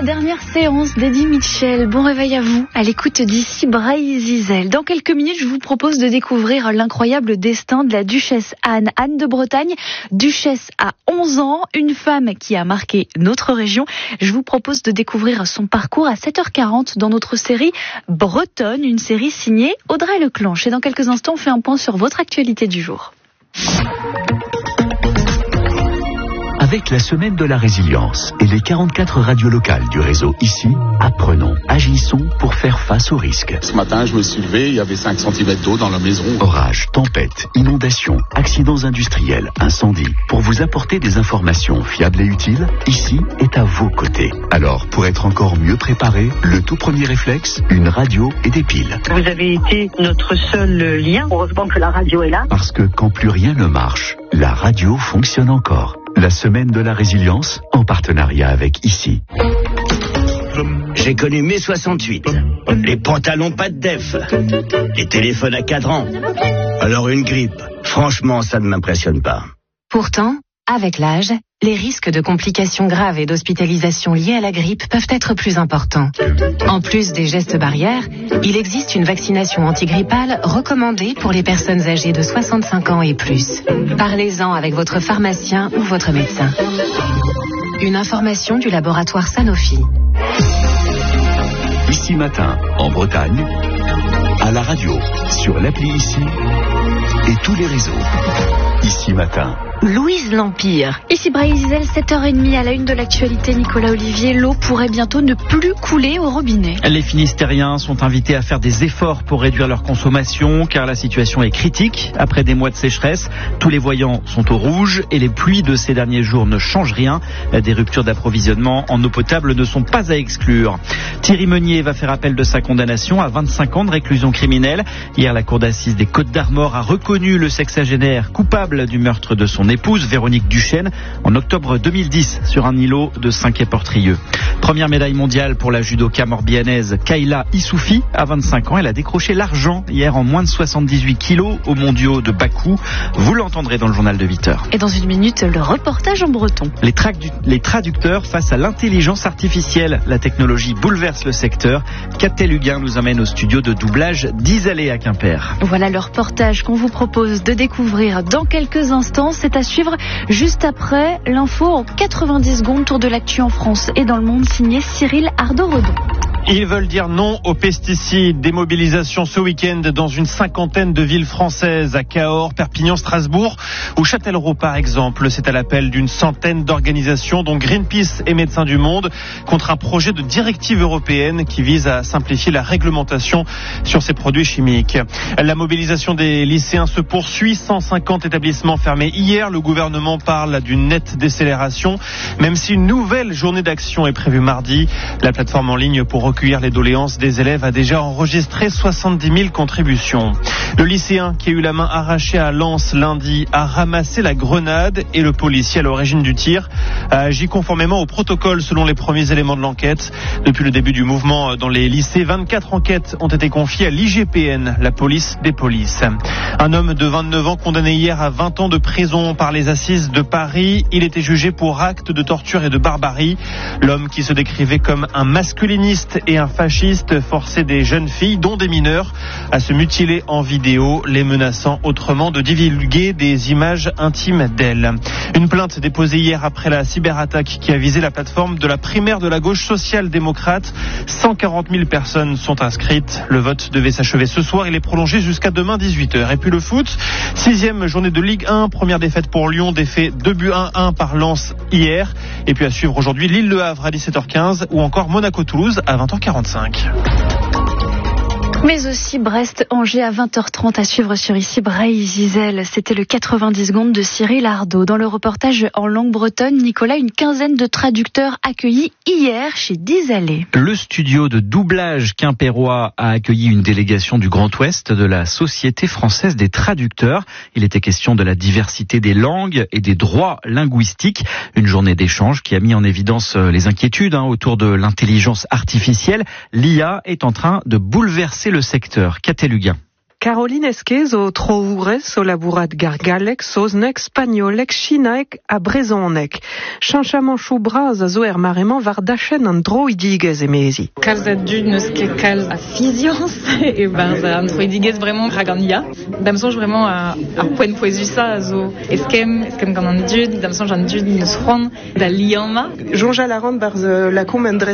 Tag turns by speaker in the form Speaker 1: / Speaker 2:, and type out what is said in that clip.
Speaker 1: dernière séance d'Eddie Mitchell. Bon réveil à vous, à l'écoute d'ici Bray-Zizel. Dans quelques minutes, je vous propose de découvrir l'incroyable destin de la duchesse Anne de Bretagne, duchesse à 11 ans, une femme qui a marqué notre région. Je vous propose de découvrir son parcours à 7h40 dans notre série Bretonne, une série signée Audrey Leclanche. Et dans quelques instants, on fait un point sur votre actualité du jour.
Speaker 2: Avec la semaine de la résilience et les 44 radios locales du réseau ici, apprenons, agissons pour faire face aux risques.
Speaker 3: Ce matin, je me suis levé, il y avait 5 cm d'eau dans la maison.
Speaker 2: Orages, tempêtes, inondations, accidents industriels, incendies. Pour vous apporter des informations fiables et utiles, ici est à vos côtés. Alors, pour être encore mieux préparé, le tout premier réflexe, une radio et des piles.
Speaker 4: Vous avez été notre seul lien. Heureusement que la radio est là.
Speaker 2: Parce que quand plus rien ne marche, la radio fonctionne encore. La semaine de la résilience, en partenariat avec ici.
Speaker 5: J'ai connu mai 68. Les pantalons pas de def. Les téléphones à cadran. Alors une grippe. Franchement, ça ne m'impressionne pas.
Speaker 6: Pourtant, avec l'âge, les risques de complications graves et d'hospitalisation liées à la grippe peuvent être plus importants. En plus des gestes barrières, il existe une vaccination antigrippale recommandée pour les personnes âgées de 65 ans et plus. Parlez-en avec votre pharmacien ou votre médecin. Une information du laboratoire Sanofi.
Speaker 2: Ici matin, en Bretagne, à la radio, sur l'appli ici et tous les réseaux. Ici matin.
Speaker 1: Louise L'Empire. Ici Bray-Zizel, 7h30 à la une de l'actualité. Nicolas Olivier, l'eau pourrait bientôt ne plus couler au robinet.
Speaker 7: Les Finistériens sont invités à faire des efforts pour réduire leur consommation car la situation est critique. Après des mois de sécheresse, tous les voyants sont au rouge et les pluies de ces derniers jours ne changent rien. Des ruptures d'approvisionnement en eau potable ne sont pas à exclure. Thierry Meunier va faire appel de sa condamnation à 25 ans de réclusion criminelle. Hier, la cour d'assises des Côtes-d'Armor a reconnu le sexagénaire coupable du meurtre de son épouse, Véronique Duchesne, en octobre 2010 sur un îlot de Saint-Quay-Portrieux. Première médaille mondiale pour la judoka morbihannaise Kayla Issoufi. À 25 ans, elle a décroché l'argent hier en moins de 78 kilos aux mondiaux de Bakou. Vous l'entendrez dans le journal de 8h.
Speaker 1: Et dans une minute, le reportage en breton.
Speaker 7: Les traducteurs face à l'intelligence artificielle. La technologie bouleverse le secteur. Catel Huguin nous amène au studio de doublage d'Isalé à Quimper.
Speaker 1: Voilà le reportage qu'on vous propose de découvrir dans quelques instants. C'est à suivre juste après l'info en 90 secondes. Tour de l'actu en France et dans le monde, signé Cyril Ardo-Redon.
Speaker 8: Ils veulent dire non aux pesticides. Des mobilisations ce week-end dans une 50aine de villes françaises, à Cahors, Perpignan, Strasbourg ou Châtellerault par exemple. C'est à l'appel d'une centaine d'organisations dont Greenpeace et Médecins du Monde contre un projet de directive européenne qui vise à simplifier la réglementation sur ces produits chimiques. La mobilisation des lycéens se poursuit. 150 établissements fermés hier. Le gouvernement parle d'une nette décélération, même si une nouvelle journée d'action est prévue mardi. La plateforme en ligne pour recueillir les doléances des élèves a déjà enregistré 70 000 contributions. Le lycéen qui a eu la main arrachée à Lens lundi a ramassé la grenade et le policier à l'origine du tir a agi conformément au protocole selon les premiers éléments de l'enquête. Depuis le début du mouvement dans les lycées, 24 enquêtes ont été confiées à l'IGPN, la police des polices. Un homme de 29 ans condamné hier à 20 ans de prison par les assises de Paris. Il était jugé pour actes de torture et de barbarie. L'homme qui se décrivait comme un masculiniste et un fasciste forçait des jeunes filles, dont des mineurs, à se mutiler en vidéo, les menaçant autrement de divulguer des images intimes d'elles. Une plainte déposée hier après la cyberattaque qui a visé la plateforme de la primaire de la gauche social-démocrate. 140 000 personnes sont inscrites. Le vote devait s'achever ce soir. Il est prolongé jusqu'à demain 18h. Et puis le foot, 6e journée de Ligue 1, première défaite pour Lyon, défait 2-1 par Lens hier. Et puis à suivre aujourd'hui Lille-Le Havre à 17h15 ou encore Monaco-Toulouse à 20h45.
Speaker 1: Mais aussi Brest-Angers à 20h30 à suivre sur ici Bray-Zizel. C'était le 90 secondes de Cyril Ardo. Dans le reportage en langue bretonne, Nicolas, une quinzaine de traducteurs accueillis hier chez Disalé.
Speaker 7: Le studio de doublage quimpérois a accueilli une délégation du Grand Ouest de la Société française des traducteurs. Il était question de la diversité des langues et des droits linguistiques. Une journée d'échange qui a mis en évidence les inquiétudes autour de l'intelligence artificielle. L'IA est en train de bouleverser le secteur. Catel Huguin.
Speaker 9: Caroline Esquez o trourez o laburat gargalek, soznek, spagnolek, chinaek a brezonek. Chanchamanchou braz a zo marement var dachen an droidigez emezi.
Speaker 10: Kalza dud neus ket kal a fizians e an droidigez vraiment ragania. Dam sonj vraiment a poen poezusa a zo eskem gant an dud, dam sonj an dud neus c'hoant da liama.
Speaker 9: Jonja la rand barz la komendrez